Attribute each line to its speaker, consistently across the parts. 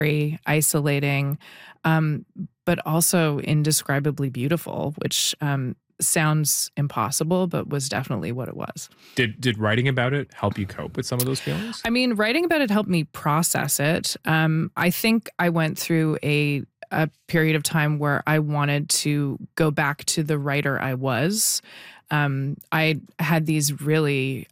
Speaker 1: very isolating, but also indescribably beautiful, which sounds impossible, but was definitely what it was.
Speaker 2: Did writing about it help you cope with some of those feelings?
Speaker 1: I mean, writing about it helped me process it. I think I went through a period of time where I wanted to go back to the writer I was. I had these really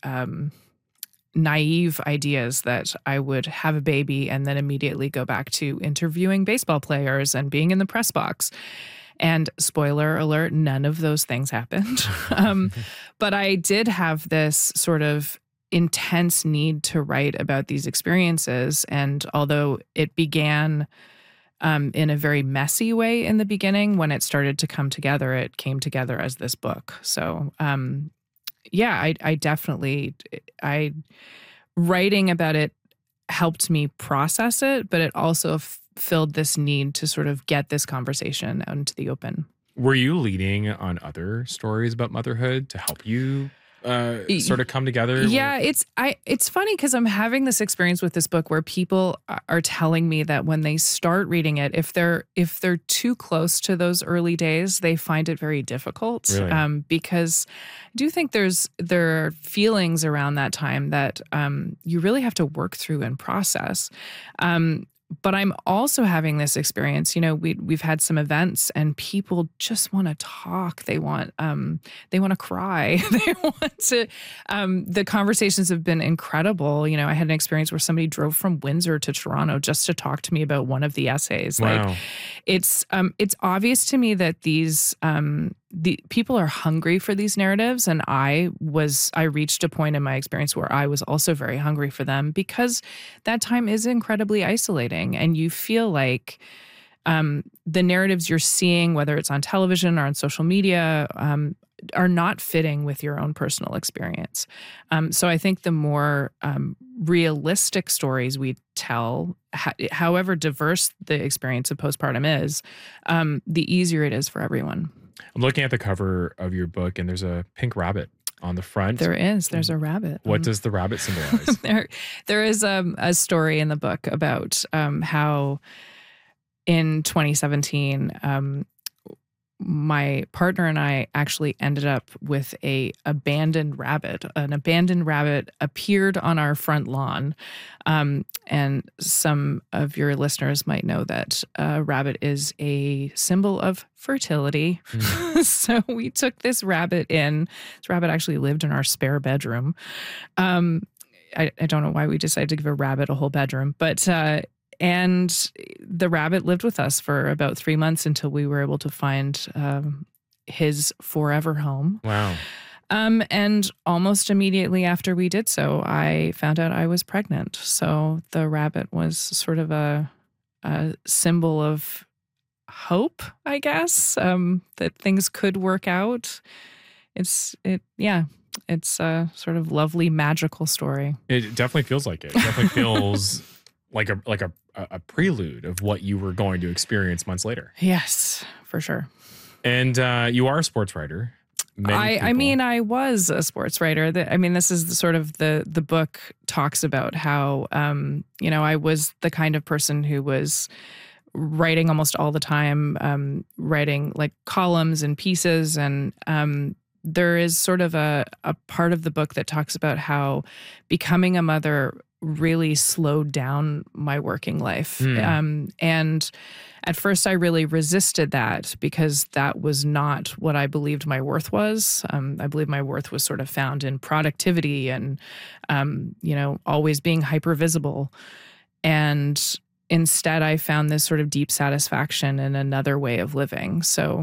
Speaker 1: naive ideas that I would have a baby and then immediately go back to interviewing baseball players and being in the press box. And spoiler alert, none of those things happened. But I did have this sort of intense need to write about these experiences. And although it began in a very messy way in the beginning, when it started to come together, it came together as this book. So, yeah, I definitely, writing about it helped me process it, but it also filled this need to sort of get this conversation out into the open.
Speaker 2: Were you leading on other stories about motherhood to help you sort of come together?
Speaker 1: Yeah, it's funny because I'm having this experience with this book where people are telling me that when they start reading it, if they're too close to those early days, they find it very difficult.
Speaker 2: Really?
Speaker 1: Because I do think there are feelings around that time that you really have to work through and process. But I'm also having this experience. You know, we've had some events, and people just want to talk. They want to cry. They want to. The conversations have been incredible. You know, I had an experience where somebody drove from Windsor to Toronto just to talk to me about one of the essays.
Speaker 2: Wow.
Speaker 1: Like, it's obvious to me that the people are hungry for these narratives, and I reached a point in my experience where I was also very hungry for them, because that time is incredibly isolating, and you feel like the narratives you're seeing, whether it's on television or on social media, are not fitting with your own personal experience. So I think the more realistic stories we tell, however diverse the experience of postpartum is, the easier it is for everyone.
Speaker 2: I'm looking at the cover of your book, and there's a pink rabbit on the front.
Speaker 1: There's a rabbit.
Speaker 2: What does the rabbit symbolize?
Speaker 1: There is a story in the book about how in 2017, my partner and I actually ended up with an abandoned rabbit. An abandoned rabbit appeared on our front lawn. And some of your listeners might know that a rabbit is a symbol of fertility. So we took this rabbit in. This rabbit actually lived in our spare bedroom. I don't know why we decided to give a rabbit a whole bedroom, but and the rabbit lived with us for about 3 months until we were able to find his forever home.
Speaker 2: Wow.
Speaker 1: And almost immediately after we did so, I found out I was pregnant. So the rabbit was sort of a symbol of hope, I guess, that things could work out. It's a sort of lovely, magical story.
Speaker 2: It definitely feels like it. It definitely feels like a prelude of what you were going to experience months later.
Speaker 1: Yes, for sure.
Speaker 2: And you are a sports writer.
Speaker 1: I mean, I was a sports writer. This is the book talks about how, I was the kind of person who was writing almost all the time, writing like columns and pieces. And there is sort of a part of the book that talks about how becoming a mother really slowed down my working life. And at first I really resisted that, because that was not what I believed my worth was. I believe my worth was sort of found in productivity and, always being hyper visible. And instead I found this sort of deep satisfaction in another way of living. So,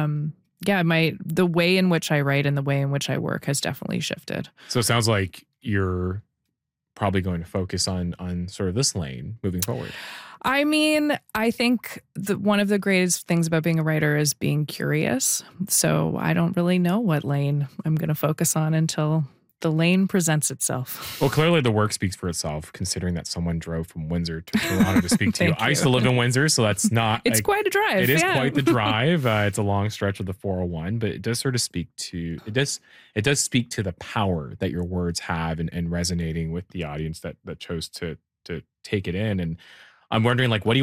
Speaker 1: the way in which I write and the way in which I work has definitely shifted.
Speaker 2: So it sounds like you're probably going to focus on sort of this lane moving forward.
Speaker 1: I mean, I think one of the greatest things about being a writer is being curious. So I don't really know what lane I'm going to focus on until the lane presents itself.
Speaker 2: Well, clearly the work speaks for itself, considering that someone drove from Windsor to Toronto to speak to you. I used to live in Windsor, so that's not...
Speaker 1: It's quite a drive.
Speaker 2: It is quite the drive. It's a long stretch of the 401, but it does sort of speak to... It does speak to the power that your words have and resonating with the audience that chose to take it in. And I'm wondering, like, what do you